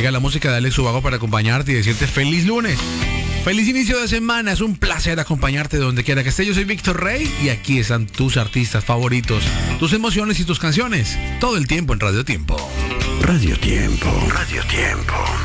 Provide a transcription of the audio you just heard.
Llega la música de Alex Ubago para acompañarte y decirte feliz lunes. Feliz inicio de semana, es un placer acompañarte donde quiera que estés. Yo soy Víctor Rey y aquí están tus artistas favoritos, tus emociones y tus canciones, todo el tiempo en Radio Tiempo. Radio Tiempo. Radio Tiempo.